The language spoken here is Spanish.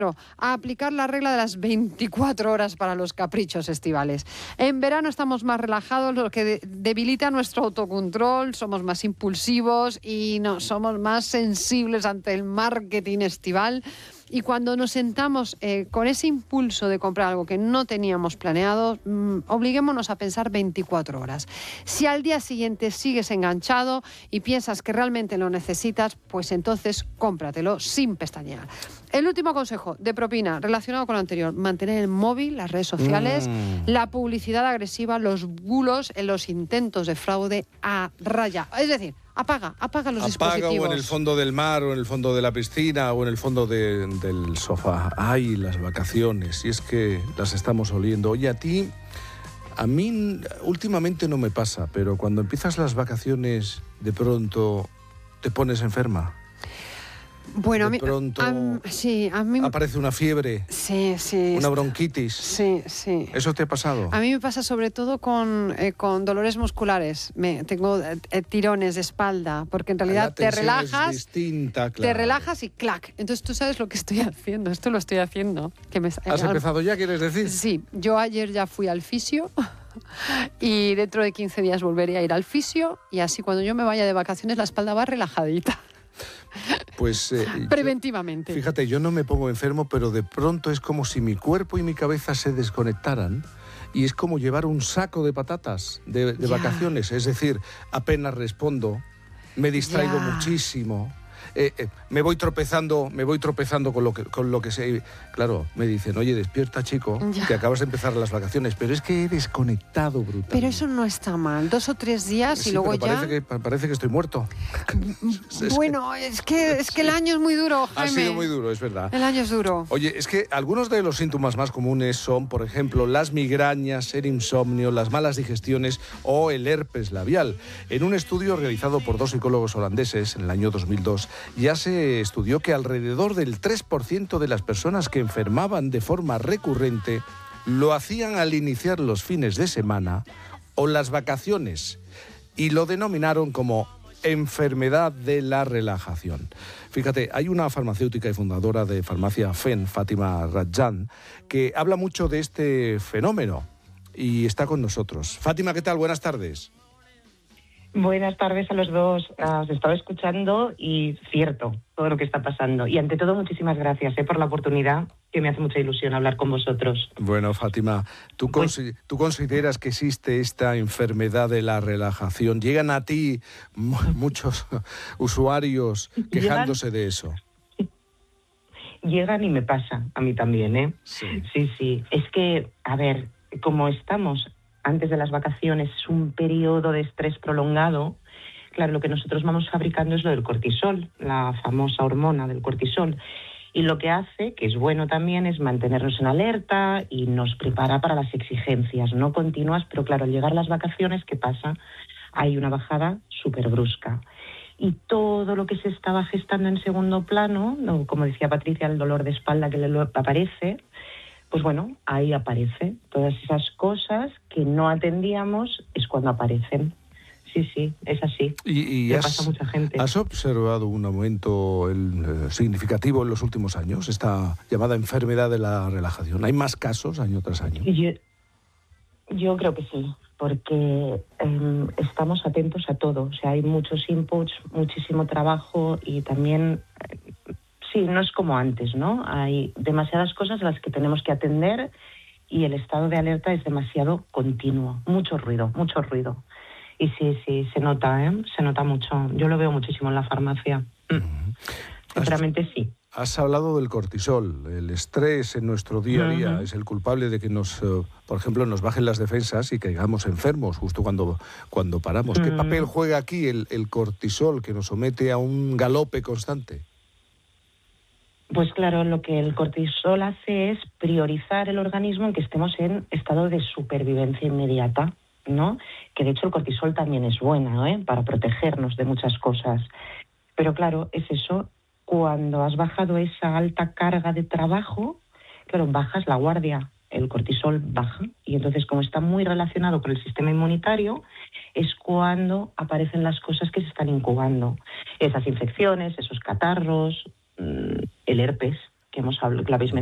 a aplicar la regla de las 24 horas para los caprichos estivales. En verano estamos más relajados, lo que debilita nuestro autocontrol, somos más impulsivos y no, somos más sensibles ante el marketing estival. Y cuando nos sentamos con ese impulso de comprar algo que no teníamos planeado, obliguémonos a pensar 24 horas. Si al día siguiente sigues enganchado y piensas que realmente lo necesitas, pues entonces cómpratelo sin pestañear. El último consejo de propina relacionado con lo anterior: mantener el móvil, las redes sociales, la publicidad agresiva, los bulos, los intentos de fraude a raya. Es decir, apaga los dispositivos. O en el fondo del mar, o en el fondo de la piscina, o en el fondo del sofá. ¡Ay, las vacaciones! Y es que las estamos oliendo. Oye, a mí últimamente no me pasa, pero cuando empiezas las vacaciones, de pronto te pones enferma. Bueno, de pronto a mí aparece una fiebre, una bronquitis. Sí. ¿Eso te ha pasado? A mí me pasa sobre todo con dolores musculares. Tengo tirones de espalda, porque en realidad te relajas, es distinta, claro. Te relajas y clac. Entonces tú sabes lo que estoy haciendo. Esto lo estoy haciendo. ¿Has empezado ya, quieres decir? Sí, yo ayer ya fui al fisio. Y dentro de 15 días volveré a ir al fisio, y así cuando yo me vaya de vacaciones la espalda va relajadita. Pues preventivamente. Fíjate, yo no me pongo enfermo, pero de pronto es como si mi cuerpo y mi cabeza se desconectaran, y es como llevar un saco de patatas de vacaciones. Es decir, apenas respondo, me distraigo muchísimo. Me voy tropezando con lo que sé. Claro, me dicen: oye, despierta, chico, que acabas de empezar las vacaciones. Pero es que he desconectado brutalmente. Pero eso no está mal. 2 o 3 días y luego ya... Parece que estoy muerto. Bueno, es que el año es muy duro, Jaime. Ha sido muy duro, es verdad. El año es duro. Oye, es que algunos de los síntomas más comunes son, por ejemplo, las migrañas, el insomnio, las malas digestiones o el herpes labial. En un estudio realizado por 2 psicólogos holandeses en el año 2002, ya se estudió que alrededor del 3% de las personas que enfermaban de forma recurrente lo hacían al iniciar los fines de semana o las vacaciones, y lo denominaron como enfermedad de la relajación. Fíjate, hay una farmacéutica y fundadora de Farmacia Fen, Fátima Rajan, que habla mucho de este fenómeno y está con nosotros. Fátima, ¿qué tal? Buenas tardes. Buenas tardes a los dos. Os estaba escuchando y cierto todo lo que está pasando. Y ante todo, muchísimas gracias por la oportunidad, que me hace mucha ilusión hablar con vosotros. Bueno, Fátima, ¿tú consideras que existe esta enfermedad de la relajación? ¿Llegan a ti muchos usuarios quejándose de eso? Llegan y me pasa, a mí también, ¿eh? Sí. Es que, a ver, como estamos antes de las vacaciones, es un periodo de estrés prolongado. Claro, lo que nosotros vamos fabricando es lo del cortisol, la famosa hormona del cortisol. Y lo que hace, que es bueno también, es mantenernos en alerta y nos prepara para las exigencias, no continuas, pero claro, al llegar las vacaciones, ¿qué pasa? Hay una bajada súper brusca. Y todo lo que se estaba gestando en segundo plano, como decía Patricia, el dolor de espalda que le aparece, pues bueno, ahí aparece. Todas esas cosas que no atendíamos es cuando aparecen. Sí, es así. ¿Y pasa a mucha gente. ¿Has observado un aumento significativo en los últimos años, esta llamada enfermedad de la relajación? ¿Hay más casos año tras año? Yo creo que sí, porque estamos atentos a todo. O sea, hay muchos inputs, muchísimo trabajo y también... Sí, no es como antes, ¿no? Hay demasiadas cosas a las que tenemos que atender y el estado de alerta es demasiado continuo. Mucho ruido. Y sí, se nota, ¿eh? Se nota mucho. Yo lo veo muchísimo en la farmacia. Sinceramente, sí. Has hablado del cortisol. El estrés en nuestro día a día es el culpable de que por ejemplo, nos bajen las defensas y caigamos enfermos justo cuando paramos. ¿Qué papel juega aquí el cortisol, que nos somete a un galope constante? Pues claro, lo que el cortisol hace es priorizar el organismo en que estemos en estado de supervivencia inmediata, ¿no? Que de hecho el cortisol también es bueno, para protegernos de muchas cosas. Pero claro, es eso, cuando has bajado esa alta carga de trabajo, claro, bajas la guardia, el cortisol baja. Y entonces, como está muy relacionado con el sistema inmunitario, es cuando aparecen las cosas que se están incubando. Esas infecciones, esos catarros, el herpes, que hemos hablado, que lo habéis